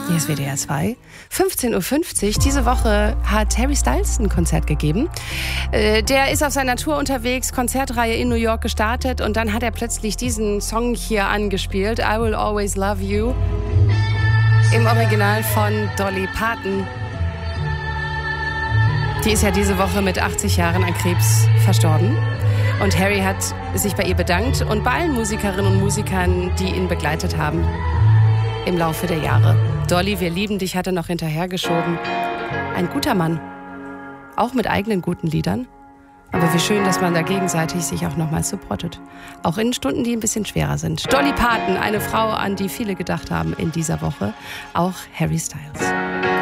Hier ist WDR 2. 15.50 Uhr. Diese Woche hat Harry Styles ein Konzert gegeben. Der ist auf seiner Tour unterwegs, Konzertreihe in New York gestartet und dann hat er plötzlich diesen Song hier angespielt, I Will Always Love You, im Original von Dolly Parton. Die ist ja diese Woche mit 80 Jahren an Krebs verstorben. Und Harry hat sich bei ihr bedankt und bei allen Musikerinnen und Musikern, die ihn begleitet haben im Laufe der Jahre. Dolly, wir lieben dich, hat er noch hinterhergeschoben. Ein guter Mann. Auch mit eigenen guten Liedern. Aber wie schön, dass man da gegenseitig sich auch nochmal supportet. Auch in Stunden, die ein bisschen schwerer sind. Dolly Parton, eine Frau, an die viele gedacht haben in dieser Woche. Auch Harry Styles.